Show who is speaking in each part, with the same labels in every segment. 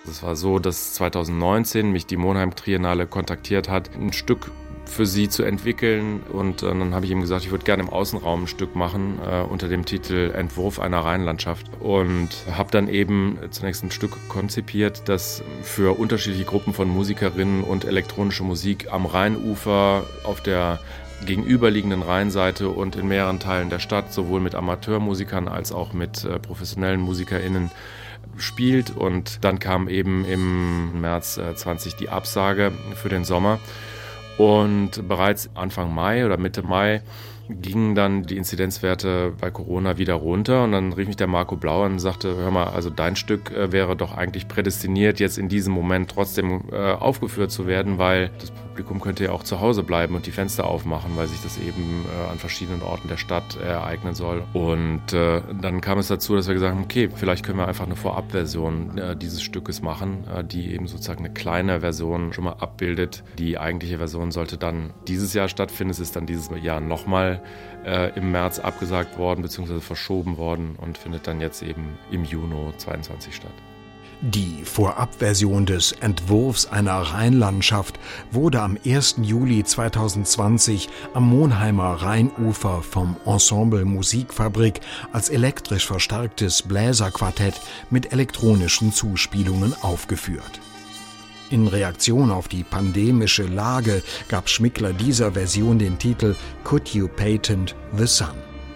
Speaker 1: Es war so, dass 2019 mich die Monheim Triennale kontaktiert hat, ein Stück für sie zu entwickeln. Und dann habe ich ihm gesagt, ich würde gerne im Außenraum ein Stück machen unter dem Titel Entwurf einer Rheinlandschaft. Und habe dann eben zunächst ein Stück konzipiert, das für unterschiedliche Gruppen von Musikerinnen und elektronische Musik am Rheinufer auf der gegenüberliegenden Rheinseite und in mehreren Teilen der Stadt, sowohl mit Amateurmusikern als auch mit professionellen MusikerInnen spielt. Und dann kam eben im März 20 die Absage für den Sommer. Und bereits Anfang Mai oder Mitte Mai gingen dann die Inzidenzwerte bei Corona wieder runter. Und dann rief mich der Marco Blau an und sagte, hör mal, also dein Stück wäre doch eigentlich prädestiniert, jetzt in diesem Moment trotzdem aufgeführt zu werden, weil das Publikum könnte ja auch zu Hause bleiben und die Fenster aufmachen, weil sich das eben an verschiedenen Orten der Stadt ereignen soll. Und dann kam es dazu, dass wir gesagt haben, okay, vielleicht können wir einfach eine Vorabversion dieses Stückes machen, die eben sozusagen eine kleine Version schon mal abbildet. Die eigentliche Version sollte dann dieses Jahr stattfinden. Es ist dann dieses Jahr nochmal im März abgesagt worden bzw. verschoben worden und findet dann jetzt eben im Juni 22 statt.
Speaker 2: Die Vorabversion des Entwurfs einer Rheinlandschaft wurde am 1. Juli 2020 am Monheimer Rheinufer vom Ensemble Musikfabrik als elektrisch verstärktes Bläserquartett mit elektronischen Zuspielungen aufgeführt. In Reaktion auf die pandemische Lage gab Schmickler dieser Version den Titel Could You Patent the Sun?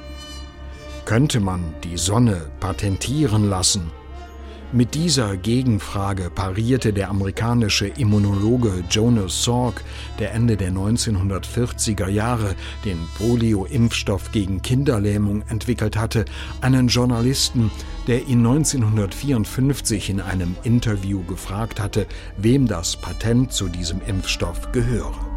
Speaker 2: Könnte man die Sonne patentieren lassen? Mit dieser Gegenfrage parierte der amerikanische Immunologe Jonas Salk, der Ende der 1940er Jahre den Polio-Impfstoff gegen Kinderlähmung entwickelt hatte, einen Journalisten, der ihn 1954 in einem Interview gefragt hatte, wem das Patent zu diesem Impfstoff gehöre.